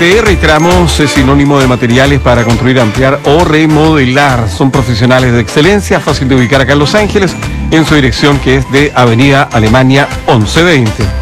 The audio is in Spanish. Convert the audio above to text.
Reiteramos, es sinónimo de materiales para construir, ampliar o remodelar. Son profesionales de excelencia, fácil de ubicar acá en Los Ángeles, en su dirección que es de Avenida Alemania 1120.